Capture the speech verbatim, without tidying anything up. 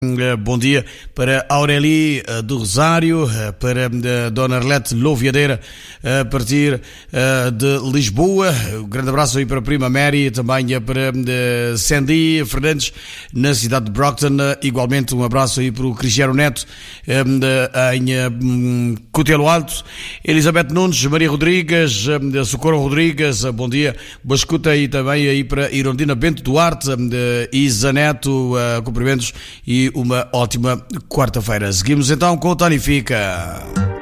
Bom dia para Aurélie do Rosário, para Dona Arlete Louviadeira, a partir de Lisboa. Um grande abraço aí para a prima Mary, também para Sandy Fernandes, na cidade de Brockton. Igualmente um abraço aí para o Cristiano Neto, em Cutelo Alto. Elizabeth Nunes, Maria Rodrigues, Socorro Rodrigues, bom dia. Boa escuta aí também aí para Irondina Bento Duarte, Isa Neto, cumprimentos e uma ótima quarta-feira. Seguimos então com o Tonifica.